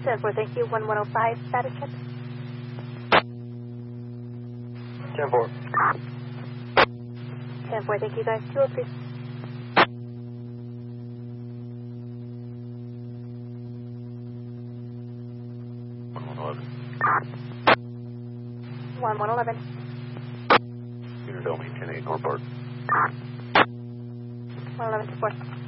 10-4, thank you. 1105, status check. 10-4. 10-4, thank you guys. 203. One 111. Unit L, maintain 8 North Park. 111 to 4.